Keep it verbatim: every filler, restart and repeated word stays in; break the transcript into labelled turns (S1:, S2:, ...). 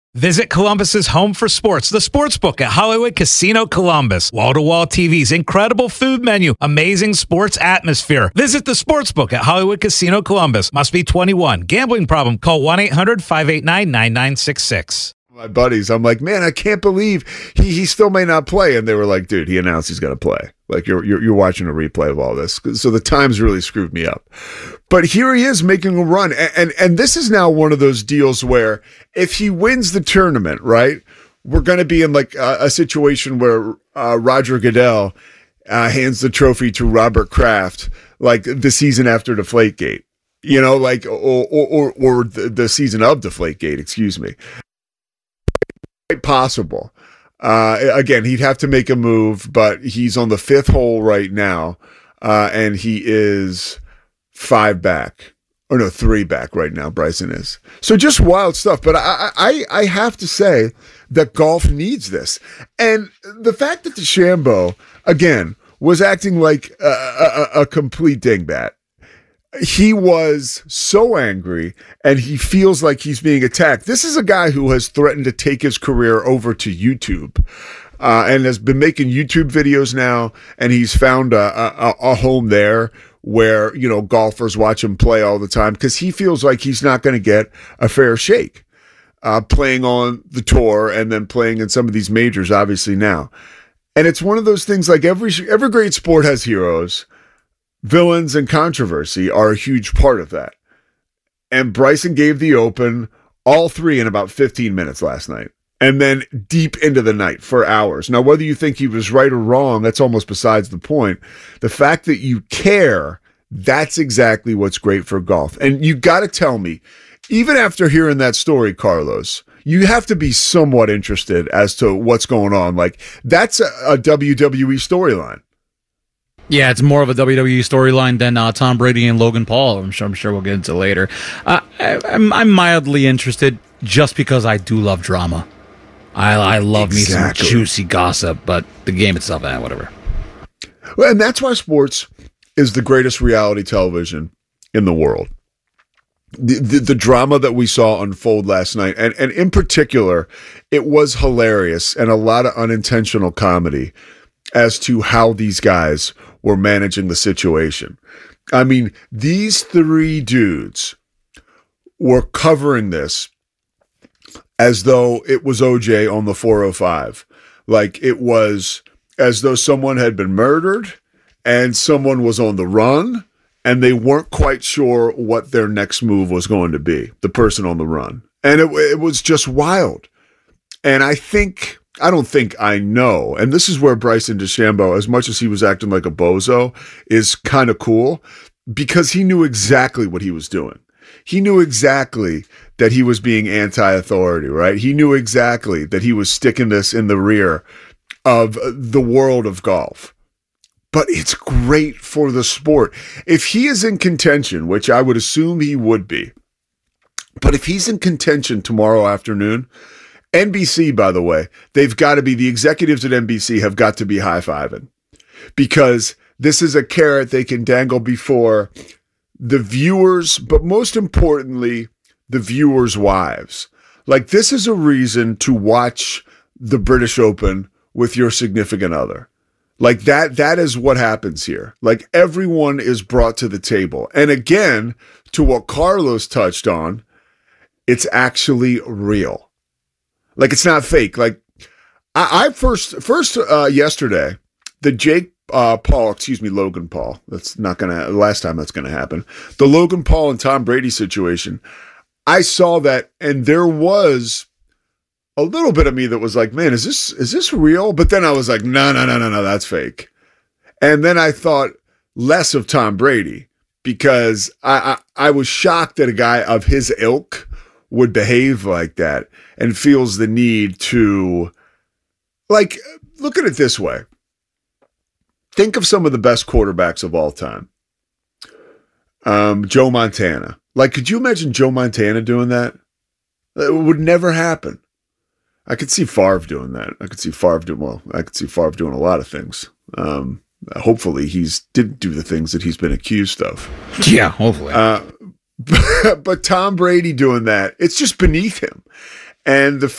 S1: Visit Columbus's home for sports, the Sportsbook at Hollywood Casino Columbus. Wall-to-wall T Vs, incredible food menu, amazing sports atmosphere. Visit the Sportsbook at Hollywood Casino Columbus. Must be twenty-one. Gambling problem? Call one eight hundred five eight nine nine nine six six.
S2: My buddies, I'm like, man, I can't believe he he still may not play. And they were like, dude, he announced he's going to play. Like, you're, you're you're watching a replay of all this. So the times really screwed me up. But here he is making a run. And, and, and this is now one of those deals where if he wins the tournament, right, we're going to be in like a, a situation where uh, Roger Goodell uh, hands the trophy to Robert Kraft, like the season after Deflategate, you know, like, or, or, or the, the season of Deflategate, excuse me. Possible. Uh, again, he'd have to make a move, but he's on the fifth hole right now, uh, and he is five back, or no, three back right now. Bryson is. So just wild stuff. But I, I, I have to say that golf needs this, and the fact that DeChambeau again was acting like a, a, a complete dingbat. He was so angry, and he feels like he's being attacked. This is a guy who has threatened to take his career over to YouTube, uh, and has been making YouTube videos now, and he's found a, a, a home there where, you know, golfers watch him play all the time because he feels like he's not going to get a fair shake uh, playing on the tour and then playing in some of these majors, obviously now. And it's one of those things, like every every great sport has heroes. Villains and controversy are a huge part of that. And Bryson gave the Open all three in about fifteen minutes last night. And then deep into the night for hours. Now, whether you think he was right or wrong, that's almost besides the point. The fact that you care, that's exactly what's great for golf. And you got to tell me, even after hearing that story, Carlos, you have to be somewhat interested as to what's going on. Like, that's a, a W W E storyline.
S3: Yeah, it's more of a W W E storyline than uh, Tom Brady and Logan Paul. I'm sure. I'm sure we'll get into later. Uh, I, I'm, I'm mildly interested just because I do love drama. I, I love exactly. me some juicy gossip, but the game itself, eh, whatever.
S2: Well, and that's why sports is the greatest reality television in the world. The, the, the drama that we saw unfold last night, and, and in particular, it was hilarious and a lot of unintentional comedy as to how these guys were managing the situation. I mean, these three dudes were covering this as though it was O J on the four oh five. Like, it was as though someone had been murdered and someone was on the run and they weren't quite sure what their next move was going to be, the person on the run. And it, it was just wild. And I think... I don't think I know. And this is where Bryson DeChambeau, as much as he was acting like a bozo, is kind of cool because he knew exactly what he was doing. He knew exactly that he was being anti-authority, right? He knew exactly that he was sticking this in the rear of the world of golf. But it's great for the sport. If he is in contention, which I would assume he would be, but if he's in contention tomorrow afternoon, N B C, by the way, they've got to be, the executives at N B C have got to be high-fiving because this is a carrot they can dangle before the viewers, but most importantly, the viewers' wives. Like, this is a reason to watch the British Open with your significant other. Like, that, that is what happens here. Like, everyone is brought to the table. And again, to what Carlos touched on, it's actually real. Like, it's not fake. Like, I, I first, first uh, yesterday, the Jake uh, Paul, excuse me, Logan Paul. That's not going to, last time that's going to happen. The Logan Paul and Tom Brady situation. I saw that, and there was a little bit of me that was like, man, is this, is this real? But then I was like, no, no, no, no, no, that's fake. And then I thought less of Tom Brady because I, I, I was shocked that a guy of his ilk would behave like that and feels the need to, like, look at it this way. Think of some of the best quarterbacks of all time. Um, Joe Montana. Like, could you imagine Joe Montana doing that? It would never happen. I could see Favre doing that. I could see Favre doing, well, I could see Favre doing a lot of things. Um, hopefully he's didn't do the things that he's been accused of.
S3: Yeah, hopefully.
S2: Uh, But Tom Brady doing that, it's just beneath him. And the